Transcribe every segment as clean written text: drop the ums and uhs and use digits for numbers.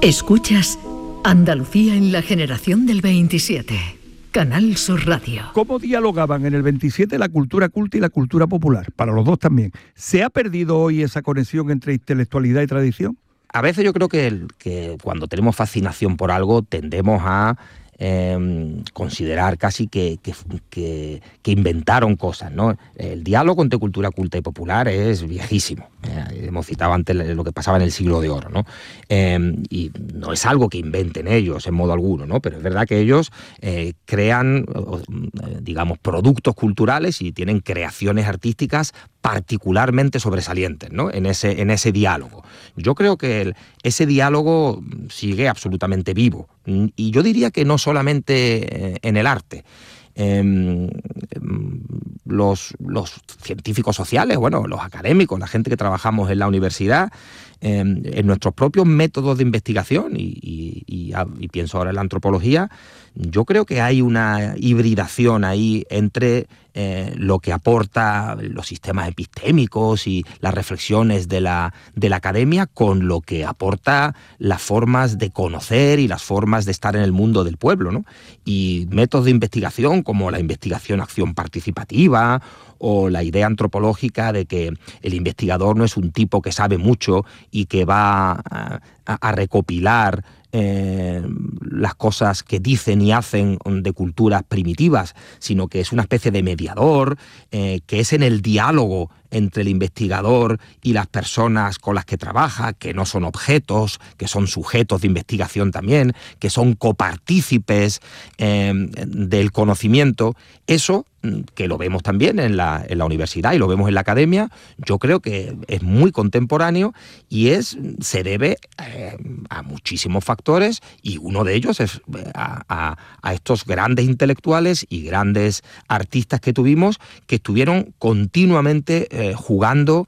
Escuchas Andalucía en la generación del 27. Canal Sur Radio. ¿Cómo dialogaban en el 27 la cultura culta y la cultura popular? Para los dos también. ¿Se ha perdido hoy esa conexión entre intelectualidad y tradición? A veces yo creo que cuando tenemos fascinación por algo tendemos a considerar casi que inventaron cosas, ¿no? El diálogo entre cultura culta y popular es viejísimo. Hemos citado antes lo que pasaba en el siglo de oro, ¿no? Y no es algo que inventen ellos en modo alguno, ¿no? Pero es verdad que ellos crean, digamos, productos culturales y tienen creaciones artísticas particularmente sobresalientes, ¿no? En ese diálogo. Yo creo que ese diálogo sigue absolutamente vivo. Y yo diría que no solamente en el arte. Los científicos sociales, bueno, los académicos, la gente que trabajamos en la universidad, en nuestros propios métodos de investigación y pienso ahora en la antropología, yo creo que hay una hibridación ahí entre lo que aporta los sistemas epistémicos y las reflexiones de la academia con lo que aporta las formas de conocer y las formas de estar en el mundo del pueblo, ¿no? Y métodos de investigación como la investigación-acción participativa o la idea antropológica de que el investigador no es un tipo que sabe mucho y que va a recopilar las cosas que dicen y hacen de culturas primitivas, sino que es una especie de mediador, que es en el diálogo entre el investigador y las personas con las que trabaja, que no son objetos, que son sujetos de investigación también, que son copartícipes del conocimiento. Eso, que lo vemos también en la universidad y lo vemos en la academia, yo creo que es muy contemporáneo y se debe a muchísimos factores, y uno de ellos es a estos grandes intelectuales y grandes artistas que tuvimos, que estuvieron continuamente jugando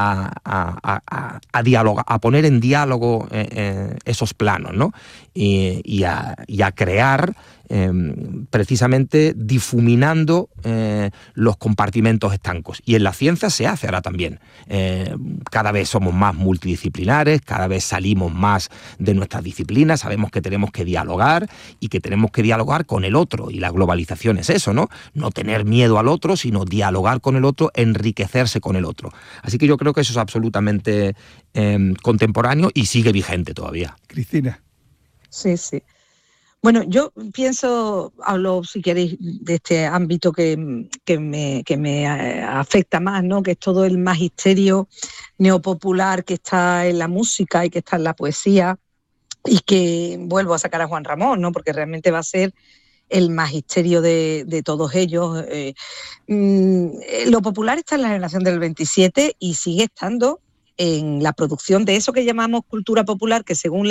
a dialogar, a poner en diálogo esos planos, ¿no? Y a crear precisamente difuminando los compartimentos estancos. Y en la ciencia se hace ahora también. Cada vez somos más multidisciplinares, cada vez salimos más de nuestras disciplinas, sabemos que tenemos que dialogar y que tenemos que dialogar con el otro. Y la globalización es eso, ¿no? No tener miedo al otro, sino dialogar con el otro, enriquecerse con el otro. Así que yo creo que eso es absolutamente contemporáneo y sigue vigente todavía. Cristina. Sí, sí. Bueno, yo hablo, si queréis, de este ámbito que me afecta más, ¿no? Que es todo el magisterio neopopular que está en la música y que está en la poesía, y que vuelvo a sacar a Juan Ramón, ¿no? Porque realmente va a ser el magisterio de todos ellos. Lo popular está en la generación del 27 y sigue estando en la producción de eso que llamamos cultura popular, que según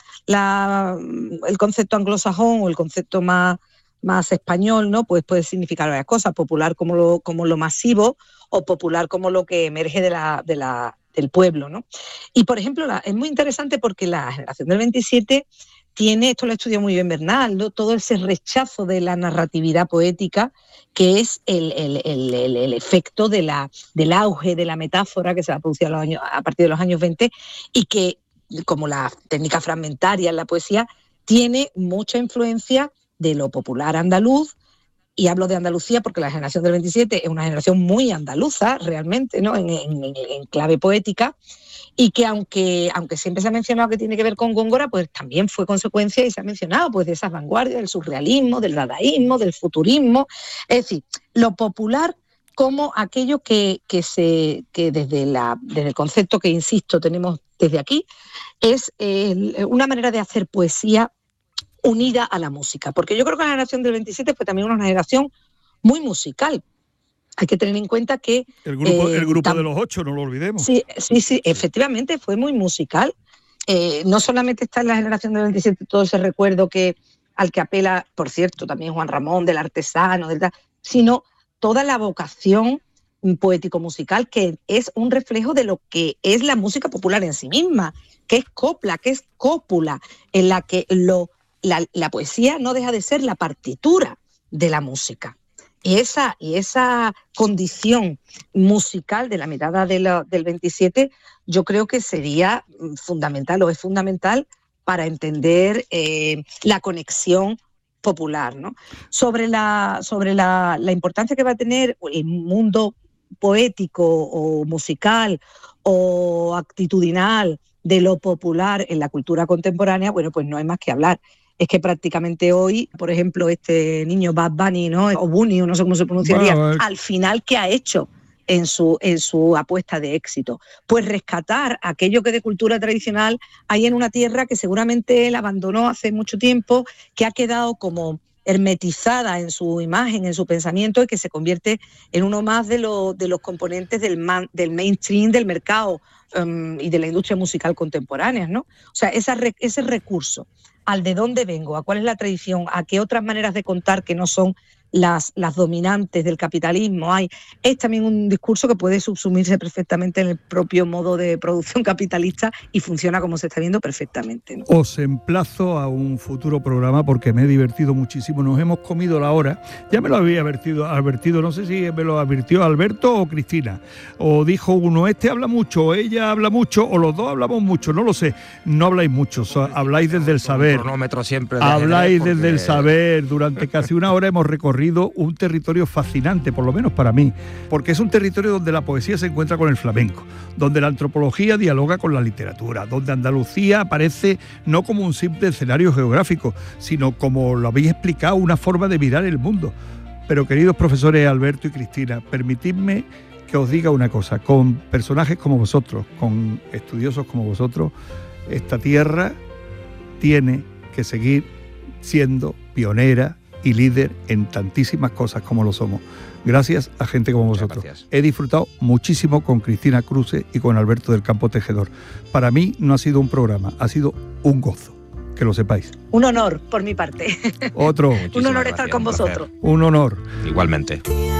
el concepto anglosajón o el concepto más español, ¿no? Pues puede significar varias cosas: popular como lo masivo, o popular como lo que emerge del pueblo, ¿no? Y por ejemplo, es muy interesante porque la generación del 27 tiene, esto lo estudió muy bien Bernal, ¿no? Todo ese rechazo de la narratividad poética, que es el efecto del auge de la metáfora que se va a producir a partir de los años 20, y que, como la técnica fragmentaria en la poesía, tiene mucha influencia de lo popular andaluz. Y hablo de Andalucía porque la generación del 27 es una generación muy andaluza, realmente, ¿no? En clave poética, y que aunque siempre se ha mencionado que tiene que ver con Góngora, pues también fue consecuencia, y se ha mencionado, pues, de esas vanguardias, del surrealismo, del dadaísmo, del futurismo. Es decir, lo popular como aquello que desde el concepto que, insisto, tenemos desde aquí, es una manera de hacer poesía unida a la música, porque yo creo que la generación del 27 fue también una generación muy musical. Hay que tener en cuenta que el grupo de los 8, no lo olvidemos. Sí, efectivamente fue muy musical. No solamente está en la generación del 27 todo ese recuerdo al que apela, por cierto, también Juan Ramón, del artesano, sino toda la vocación poético-musical, que es un reflejo de lo que es la música popular en sí misma, que es copla, que es cópula, en la que la poesía no deja de ser la partitura de la música. Y esa condición musical de la mirada del 27, yo creo que sería fundamental, o es fundamental, para entender la conexión popular, ¿no? Sobre la importancia que va a tener el mundo poético o musical o actitudinal de lo popular en la cultura contemporánea, bueno, pues no hay más que hablar. Es que prácticamente hoy, por ejemplo, este niño Bad Bunny, ¿no? O Bunny, o no sé cómo se pronunciaría, al final, ¿qué ha hecho en su apuesta de éxito? Pues rescatar aquello que de cultura tradicional hay en una tierra que seguramente él abandonó hace mucho tiempo, que ha quedado como hermetizada en su imagen, en su pensamiento, y que se convierte en uno más de los componentes del mainstream del mercado y de la industria musical contemporánea, ¿no? O sea, ese recurso al de dónde vengo, a cuál es la tradición, a qué otras maneras de contar que no son las dominantes del capitalismo hay, es también un discurso que puede subsumirse perfectamente en el propio modo de producción capitalista y funciona como se está viendo perfectamente, ¿no? Os emplazo a un futuro programa porque me he divertido muchísimo, nos hemos comido la hora, ya me lo había advertido, no sé si me lo advirtió Alberto o Cristina, o dijo uno, este habla mucho, o ella habla mucho, o los dos hablamos mucho, no lo sé, no habláis mucho, habláis desde el saber, cronómetro siempre de habláis porque... desde el saber, durante casi una hora hemos recorrido un territorio fascinante, por lo menos para mí, porque es un territorio donde la poesía se encuentra con el flamenco, donde la antropología dialoga con la literatura, donde Andalucía aparece no como un simple escenario geográfico, sino como lo habéis explicado, una forma de mirar el mundo. Pero queridos profesores Alberto y Cristina, permitidme que os diga una cosa, con personajes como vosotros, con estudiosos como vosotros, esta tierra tiene que seguir siendo pionera y líder en tantísimas cosas como lo somos. Gracias a gente como vosotros. He disfrutado muchísimo con Cristina Cruces y con Alberto del Campo Tejedor. Para mí no ha sido un programa, ha sido un gozo, que lo sepáis. Un honor por mi parte. Otro. Un honor estar con vosotros. Un honor. Igualmente.